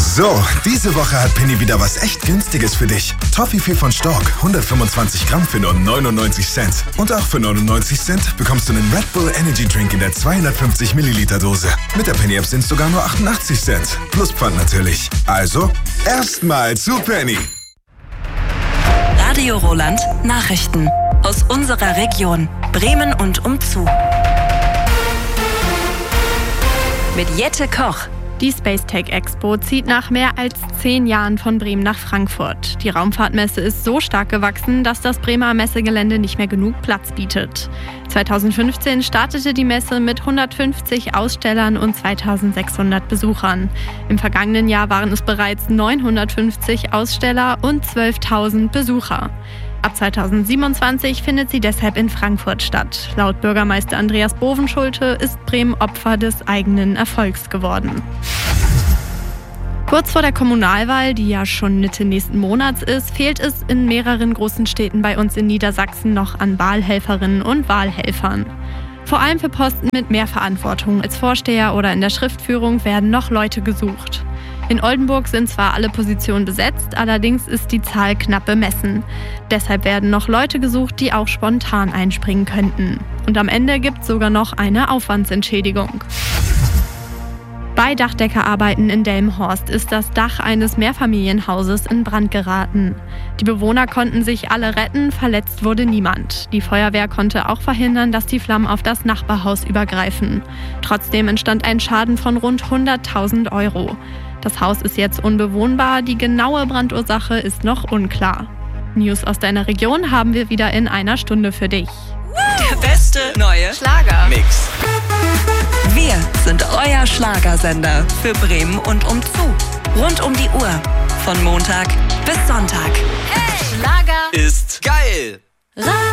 So, diese Woche hat Penny wieder was echt Günstiges für dich. Toffifee von Stork, 125 Gramm für nur 99 Cent. Und auch für 99 Cent bekommst du einen Red Bull Energy Drink in der 250 Milliliter Dose. Mit der Penny App sind es sogar nur 88 Cent. Plus Pfand natürlich. Also, erstmal zu Penny. Radio Roland Nachrichten aus unserer Region Bremen und umzu. Mit Jette Koch. Die Spacetech Expo zieht nach mehr als 10 Jahren von Bremen nach Frankfurt. Die Raumfahrtmesse ist so stark gewachsen, dass das Bremer Messegelände nicht mehr genug Platz bietet. 2015 startete die Messe mit 150 Ausstellern und 2600 Besuchern. Im vergangenen Jahr waren es bereits 950 Aussteller und 12.000 Besucher. Ab 2027 findet sie deshalb in Frankfurt statt. Laut Bürgermeister Andreas Bovenschulte ist Bremen Opfer des eigenen Erfolgs geworden. Kurz vor der Kommunalwahl, die ja schon Mitte nächsten Monats ist, fehlt es in mehreren großen Städten bei uns in Niedersachsen noch an Wahlhelferinnen und Wahlhelfern. Vor allem für Posten mit mehr Verantwortung als Vorsteher oder in der Schriftführung werden noch Leute gesucht. In Oldenburg sind zwar alle Positionen besetzt, allerdings ist die Zahl knapp bemessen. Deshalb werden noch Leute gesucht, die auch spontan einspringen könnten. Und am Ende gibt es sogar noch eine Aufwandsentschädigung. Bei Dachdeckerarbeiten in Delmenhorst ist das Dach eines Mehrfamilienhauses in Brand geraten. Die Bewohner konnten sich alle retten, verletzt wurde niemand. Die Feuerwehr konnte auch verhindern, dass die Flammen auf das Nachbarhaus übergreifen. Trotzdem entstand ein Schaden von rund 100.000 Euro. Das Haus ist jetzt unbewohnbar, die genaue Brandursache ist noch unklar. News aus deiner Region haben wir wieder in einer Stunde für dich. Der beste neue Mix. Wir sind euer Schlagersender für Bremen und umzu. Rund um die Uhr. Von Montag bis Sonntag. Ist geil.